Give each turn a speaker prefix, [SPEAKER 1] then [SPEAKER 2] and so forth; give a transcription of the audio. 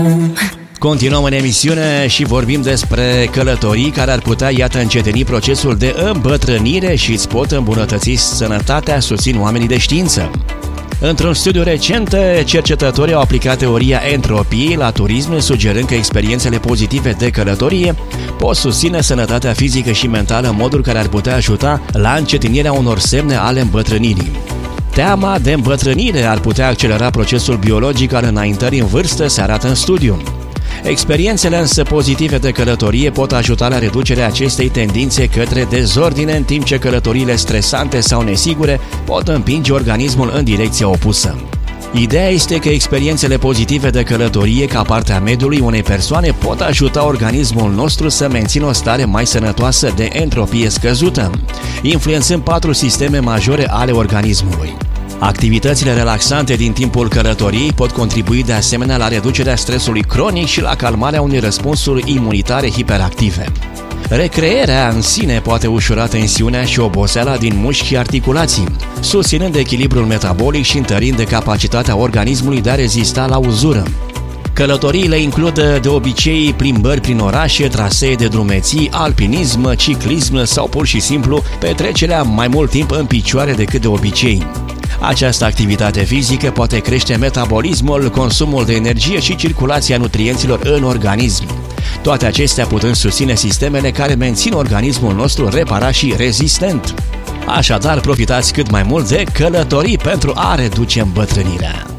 [SPEAKER 1] Continuăm în emisiune și vorbim despre călătorii care ar putea, încetini procesul de îmbătrânire și îți pot îmbunătăți sănătatea, susțin oamenii de știință. Într-un studiu recent, cercetătorii au aplicat teoria entropiei la turism, sugerând că experiențele pozitive de călătorie pot susține sănătatea fizică și mentală în moduri care ar putea ajuta la încetinirea unor semne ale îmbătrânirii. Teama de îmbătrânire ar putea accelera procesul biologic al înaintării în vârstă, se arată în studiu. Experiențele însă pozitive de călătorie pot ajuta la reducerea acestei tendințe către dezordine, în timp ce călătoriile stresante sau nesigure pot împinge organismul în direcția opusă. Ideea este că experiențele pozitive de călătorie ca parte a mediului unei persoane pot ajuta organismul nostru să mențină o stare mai sănătoasă de entropie scăzută, influențând 4 sisteme majore ale organismului. Activitățile relaxante din timpul călătoriei pot contribui de asemenea la reducerea stresului cronic și la calmarea unei răspunsuri imunitare hiperactive. Recrearea în sine poate ușura tensiunea și oboseala din mușchi și articulații, susținând echilibrul metabolic și întărind capacitatea organismului de a rezista la uzură. Călătoriile includ de obicei plimbări prin orașe, trasee de drumeții, alpinism, ciclism sau pur și simplu petrecerea mai mult timp în picioare decât de obicei. Această activitate fizică poate crește metabolismul, consumul de energie și circulația nutrienților în organism. Toate acestea putând susține sistemele care mențin organismul nostru reparat și rezistent. Așadar, profitați cât mai mult de călătorii pentru a reduce îmbătrânirea.